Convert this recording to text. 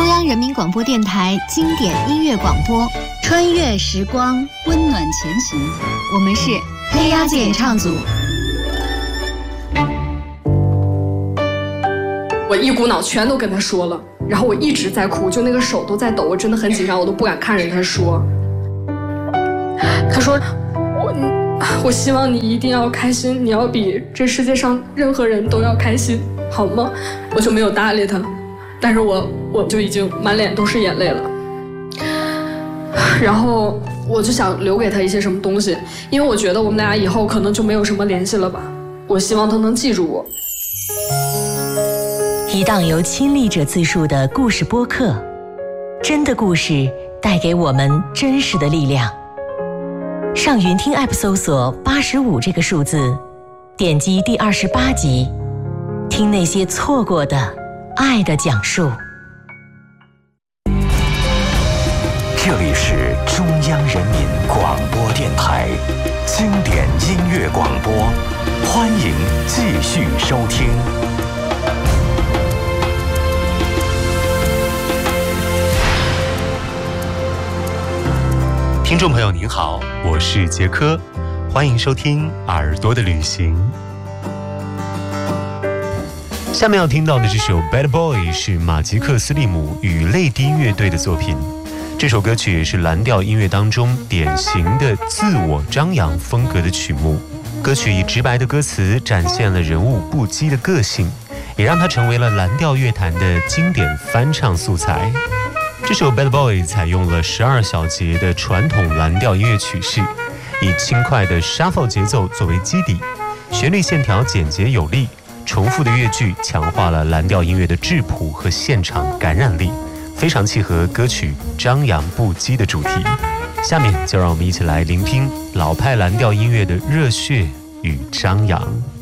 中央人民广播电台经典音乐广播，穿越时光，温暖前行。我们是黑鸭子演唱组。 我一股脑全都跟他说了，然后我一直在哭，就那个手都在抖，我真的很紧张，我都不敢看着他说。他说我希望你一定要开心，你要比这世界上任何人都要开心，好吗？我就没有搭理他，但是我就已经满脸都是眼泪了。然后我就想留给他一些什么东西，因为我觉得我们俩以后可能就没有什么联系了吧。我希望他能记住我。 一档由亲历者自述的故事播客，真的故事带给我们真实的力量。上云听 App 搜索85这个数字，点击第28集，听那些错过的爱的讲述。 这里是中央人民广播电台经典音乐广播，欢迎继续收听。 听众朋友您好，我是杰科，欢迎收听耳朵的旅行。下面要听到的这首 Bad Boy 是马吉克斯利姆与泪滴乐队的作品。这首歌曲也是蓝调音乐当中典型的自我张扬风格的曲目。歌曲以直白的歌词展现了人物不羁的个性，也让它成为了蓝调乐坛的经典翻唱素材。这首 Bad Boy 采用了12小节的传统蓝调音乐曲式，以轻快的 shuffle 节奏作为基底，旋律线条简洁有力，重复的乐句强化了蓝调音乐的质朴和现场感染力，非常契合歌曲张扬不羁的主题。下面就让我们一起来聆听老派蓝调音乐的热血与张扬。